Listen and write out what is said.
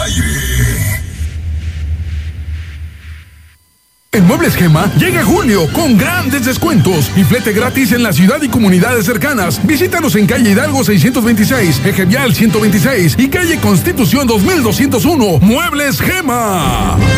aire. En Muebles Gema llega julio con grandes descuentos y flete gratis en la ciudad y comunidades cercanas. Visítanos en calle Hidalgo 626, Eje Vial 126 y calle Constitución 2201. Muebles Gema.